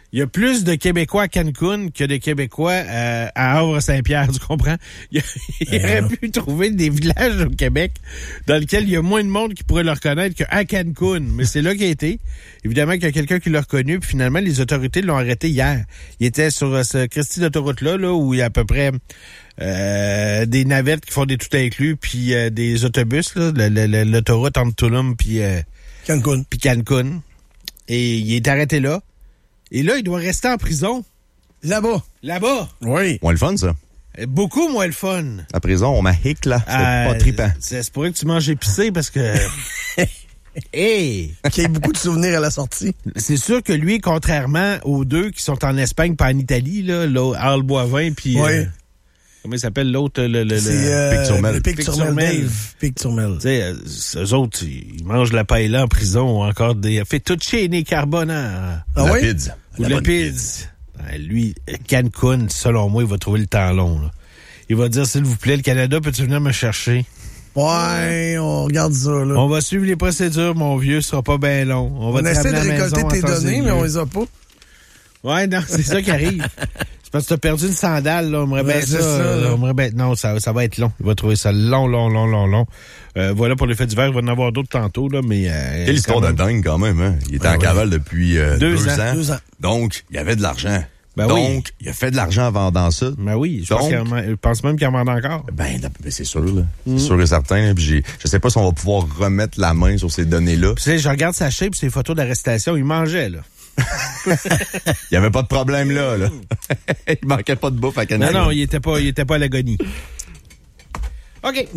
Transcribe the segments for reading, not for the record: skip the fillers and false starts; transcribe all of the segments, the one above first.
Il y a plus de Québécois à Cancun que de Québécois à Havre-Saint-Pierre, tu comprends? Il aurait pu trouver des villages au Québec dans lesquels il y a moins de monde qui pourrait le reconnaître qu'à Cancun. Mais c'est là qu'il a été. Évidemment qu'il y a quelqu'un qui l'a reconnu, puis finalement, les autorités l'ont arrêté hier. Il était sur ce Christie d'autoroute-là, là, où il y a à peu près des navettes qui font des tout inclus, puis des autobus, là, l'autoroute entre Tulum puis Cancun. Et il est arrêté là. Et là, il doit rester en prison. Là-bas? Oui. Moins le fun, ça. Beaucoup moins le fun. La prison, on m'a hic, là. C'est pas trippant. C'est pour ça que tu manges épicé, parce que... Hey! Qu'il y ait beaucoup de souvenirs à la sortie. C'est sûr que lui, contrairement aux deux qui sont en Espagne pas en Italie, là, Al Boivin, puis... Oui. Comment il s'appelle l'autre? C'est Pic-Turmel. Pic-Turmel. Tu sais, eux autres, ils mangent la paella en prison ou encore des fettuccine carbonara. Ah oui? Ou le pizza. Lui, Cancun, selon moi, il va trouver le temps long. Là. Il va dire, s'il vous plaît, le Canada, peux-tu venir me chercher? Ouais, on regarde ça, là. On va suivre les procédures, mon vieux, ce sera pas bien long. On essaie de récolter tes données, mais on les a pas. Ouais, non, c'est ça qui arrive. C'est parce que t'as perdu une sandale, là. On aimerait bien ça. Non, ça va être long. Il va trouver ça long. Voilà pour les faits d'hiver. Il va en avoir d'autres tantôt, là, mais... Quelle histoire de dingue, quand même, hein? Il était en cavale depuis 2 ans. 2 ans. Donc, il y avait de l'argent. Ben donc, il a fait de l'argent en vendant ça. Ben oui, je pense même qu'il en vend encore. Ben c'est sûr, là. C'est sûr et certain. Là. Puis je sais pas si on va pouvoir remettre la main sur ces données-là. Tu sais, je regarde sa shape, ses photos d'arrestation, il mangeait, là. Il y avait pas de problème là. Il manquait pas de bouffe à Canada. Non, il était pas à l'agonie. OK.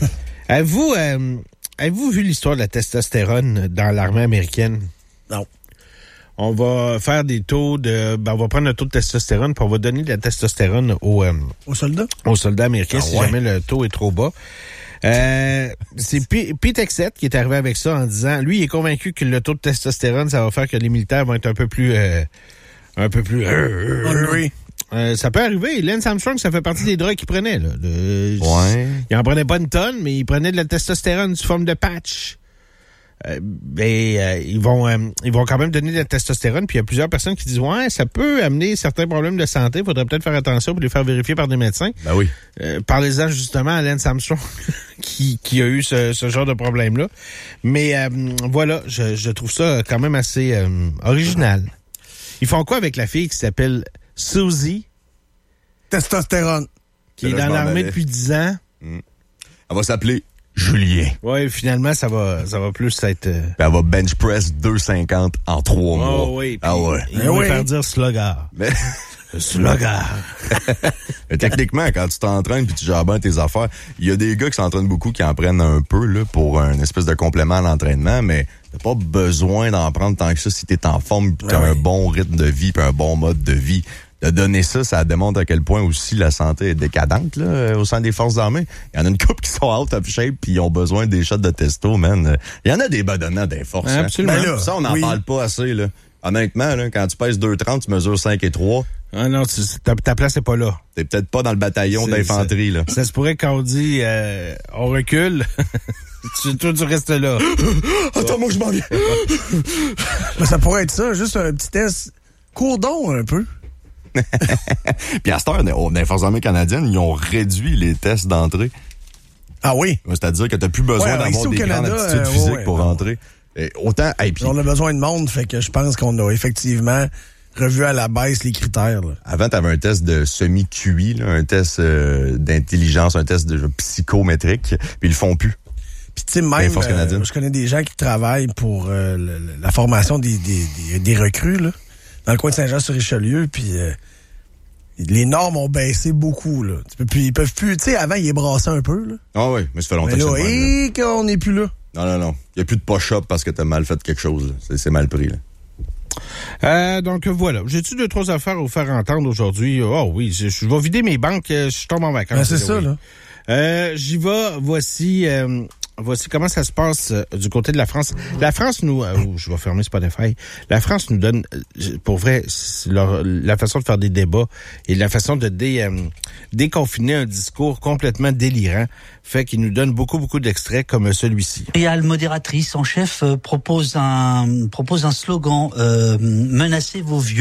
Avez-vous vu l'histoire de la testostérone dans l'armée américaine? Non. On va faire des taux de... on va prendre le taux de testostérone puis on va donner de la testostérone aux soldats? Aux soldats américains si jamais le taux est trop bas. C'est Pete Hegseth qui est arrivé avec ça en disant, lui, il est convaincu que le taux de testostérone, ça va faire que les militaires vont être un peu plus... ça peut arriver. Lance Armstrong, ça fait partie des drogues qu'il prenait. Là. Il en prenait pas une tonne, mais il prenait de la testostérone sous forme de patch. Ils vont quand même donner de la testostérone, puis il y a plusieurs personnes qui disent ça peut amener certains problèmes de santé, il faudrait peut-être faire attention pour les faire vérifier par des médecins. Ben oui. Parlez-en justement à Lance Armstrong qui a eu ce genre de problème-là. Mais voilà, je trouve ça quand même assez original. Ils font quoi avec la fille qui s'appelle Susie? Testostérone. Qui est dans l'armée depuis 10 ans. Elle va s'appeler Julien. Oui, finalement, ça va plus être... Elle va bench press 250 en 3 mois. Oh oui. Ouais. Il va faire dire slugger. Slugger. Mais techniquement, quand tu t'entraînes puis tu gères bien tes affaires, il y a des gars qui s'entraînent beaucoup qui en prennent un peu là pour un espèce de complément à l'entraînement, mais t'as pas besoin d'en prendre tant que ça si t'es en forme pis t'as un bon rythme de vie puis un bon mode de vie. De donner ça démontre à quel point aussi la santé est décadente là, au sein des forces armées. Il y en a une couple qui sont out of shape puis ils ont besoin des shots de testo, man. Il y en a des badonnants des forces. Absolument. Ben là, ça, on n'en parle pas assez, là. Honnêtement, là, quand tu pèses 2,30, tu mesures 5 et 3. Ah non, ta place n'est pas là. T'es peut-être pas dans le bataillon d'infanterie, là. Ça se pourrait qu'on dit on recule. Toi, tu restes là. Attends, moi, je m'en viens. Mais ça pourrait être ça, juste un petit test courdon un peu. Puis à cette heure, dans les Forces armées canadiennes, ils ont réduit les tests d'entrée. Ah oui? C'est-à-dire que t'as plus besoin d'avoir des grandes aptitudes physiques pour rentrer. Autant, puis on a besoin de monde, fait que je pense qu'on a effectivement revu à la baisse les critères. Là. Avant, t'avais un test de semi-QI, là, un test d'intelligence, un test de psychométrique, puis ils le font plus. Puis tu sais, même, je connais des gens qui travaillent pour la formation des recrues, là, dans le coin de Saint-Jean-sur-Richelieu, puis les normes ont baissé beaucoup, là. Ils peuvent plus, tu sais, avant, ils brassaient un peu, là. Ah oui, mais ça fait longtemps que c'est là, qu'on n'est plus là. Non. Il n'y a plus de push-up parce que t'as mal fait quelque chose, là. C'est mal pris, là. Donc voilà. J'ai-tu 2-3 affaires à vous faire entendre aujourd'hui? Oh oui, je vais vider mes banques, je tombe en vacances. Ben, c'est ça, là. J'y vais, voici comment ça se passe du côté de la France. La France nous... je vais fermer Spotify. La France nous donne, pour vrai, la façon de faire des débats et la façon de déconfiner un discours complètement délirant fait qu'il nous donne beaucoup, beaucoup d'extraits comme celui-ci. Réal modératrice en chef propose un slogan « Menacez vos vieux ».